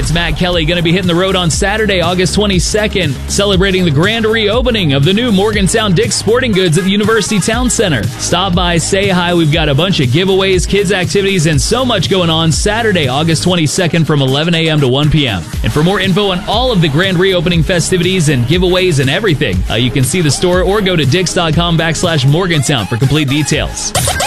it's Matt Kelly, going to be hitting the road on Saturday, August 22nd, celebrating the grand reopening of the new Morgantown Dick's Sporting Goods at the University Town Center. Stop by, say hi. We've got a bunch of giveaways, kids' activities, and so much going on Saturday, August 22nd from 11 a.m. to 1 p.m. And for more info on all of the grand reopening festivities and giveaways and everything, you can see the store or go to dicks.com/Morgantown for complete details.